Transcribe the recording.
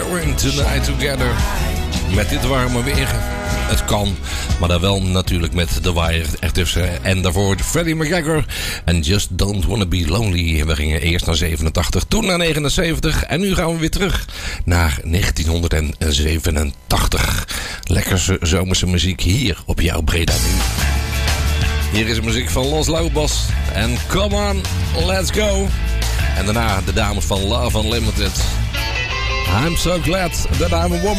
Sharing Tonight Together. Met dit warme weer. Het kan, maar dan wel natuurlijk met The Wire ertussen. En daarvoor Freddie McGregor en Just Don't Wanna Be Lonely. We gingen eerst naar 87, toen naar 79 en nu gaan we weer terug naar 1987. Lekker zomerse muziek hier op jouw Breda Nu. Hier is de muziek van Los Lobos en Come On, Let's Go. En daarna de dames van Love Unlimited. I'm so glad that I'm a woman.